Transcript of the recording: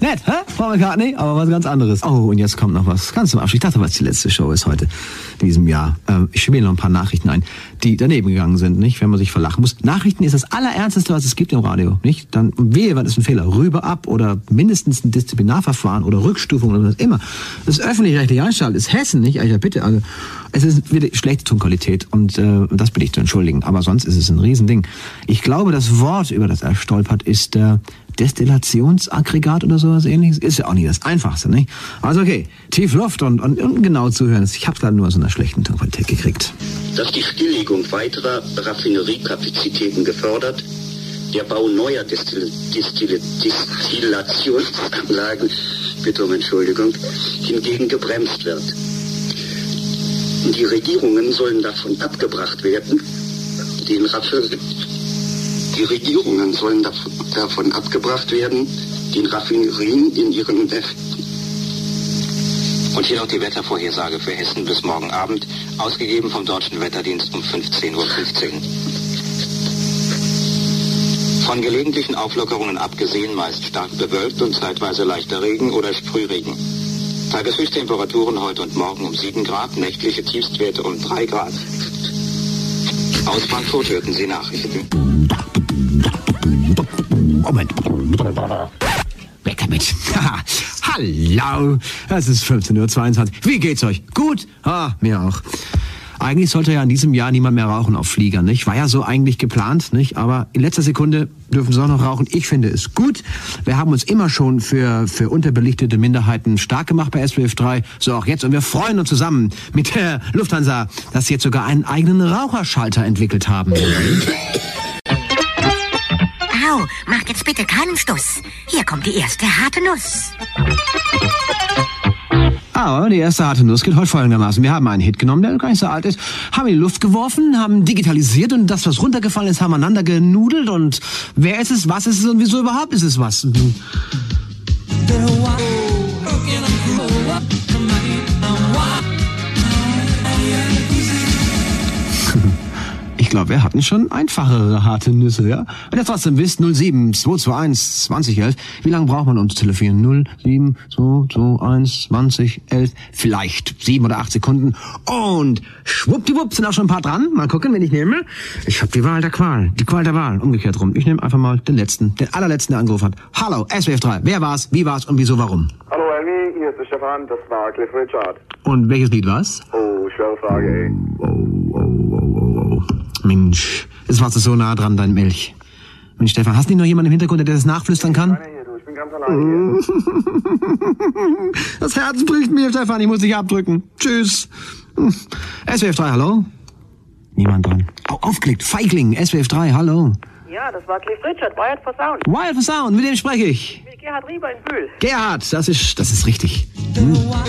Nett, hä? Paul McCartney, aber was ganz anderes. Oh, und jetzt kommt noch was ganz zum Abschluss. Ich dachte, was die letzte Show ist heute in diesem Jahr. Ich spiele noch ein paar Nachrichten ein, die daneben gegangen sind, nicht? Wenn man sich verlachen muss. Nachrichten ist das Allerernsteste, was es gibt im Radio, nicht? Dann wehe, was ist ein Fehler? Rüber, ab oder mindestens ein Disziplinarverfahren oder Rückstufung oder was immer. Das öffentlich-rechtliche Anstalt ist Hessen, nicht? Ja, bitte, also es ist wieder schlechte Tonqualität und das bitte ich zu entschuldigen. Aber sonst ist es ein Riesending. Ich glaube, das Wort, über das er stolpert, ist Destillationsaggregat oder sowas ähnliches. Ist ja auch nicht das Einfachste, nicht? Also okay, tief Luft und genau zuhören. Ich habe es gerade nur aus einer schlechten Tonqualität gekriegt. Dass die Stilllegung weiterer Raffineriekapazitäten gefördert, der Bau neuer Destillationsanlagen, bitte um Entschuldigung, hingegen gebremst wird. Die Regierungen sollen davon abgebracht werden, den Raffinerien in ihren und hier noch die Wettervorhersage für Hessen bis morgen Abend, ausgegeben vom Deutschen Wetterdienst um 15:15 Uhr. Von gelegentlichen Auflockerungen abgesehen, meist stark bewölkt und zeitweise leichter Regen oder Sprühregen. Tageshöchsttemperaturen heute und morgen um 7 Grad, nächtliche Tiefstwerte um 3 Grad. Aus Frankfurt hörten Sie Nachrichten. Moment. Weg damit. Hallo. Es ist 15:22 Uhr. Wie geht's euch? Gut? Mir auch. Eigentlich sollte ja in diesem Jahr niemand mehr rauchen auf Fliegern, nicht? War ja so eigentlich geplant, nicht? Aber in letzter Sekunde dürfen sie auch noch rauchen. Ich finde es gut. Wir haben uns immer schon für unterbelichtete Minderheiten stark gemacht bei SWF 3. So auch jetzt. Und wir freuen uns zusammen mit der Lufthansa, dass sie jetzt sogar einen eigenen Raucherschalter entwickelt haben. Au, mach jetzt bitte keinen Stuss. Hier kommt die erste harte Nuss. Aber die erste harte Nuss geht heute folgendermaßen. Wir haben einen Hit genommen, der gar nicht so alt ist, haben in die Luft geworfen, haben digitalisiert und das, was runtergefallen ist, haben aneinander genudelt und wer ist es, was ist es und wieso überhaupt ist es was? Ich glaube, wir hatten schon einfachere harte Nüsse, ja? Wenn ihr trotzdem wisst, 07 221 2011, wie lange braucht man, um zu telefonieren? 07 221 2011, vielleicht 7 oder 8 Sekunden. Und schwuppdiwupp sind auch schon ein paar dran. Mal gucken, wen ich nehme. Ich habe die Wahl der Qual, die Qual der Wahl, umgekehrt rum. Ich nehme einfach mal den allerletzten, der angerufen hat. Hallo, SWF 3, wer war's, wie war's und wieso, warum? Hallo Elmi, hier ist der Stefan, das war Cliff Richard. Und welches Lied war's? Oh, schwere Frage, ey. Oh. Mensch, jetzt warst du so nah dran, dein Milch. Mensch, Stefan, hast du nicht noch jemanden im Hintergrund, der das nachflüstern kann? Keiner hier, du, ich bin ganz allein hier. Das Herz bricht mir, Stefan, ich muss dich abdrücken. Tschüss. SWF 3, hallo? Niemand dran. Aufgelegt, Feigling, SWF 3, hallo. Ja, das war Cliff Richard, Wired for Sound. Wired for Sound, mit dem spreche ich. Mit Gerhard Rieber in Bühl. Gerhard, das ist richtig.